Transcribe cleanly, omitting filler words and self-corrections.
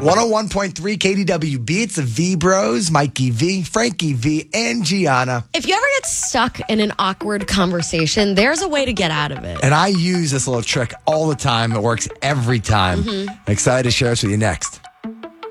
101.3 KDWB. It's the V Bros, Mikey V, Frankie V, and Gianna. If you ever get stuck in an awkward conversation, there's a way to get out of it. And I use this little trick all the time. It works every time. I'm excited to share this with you next.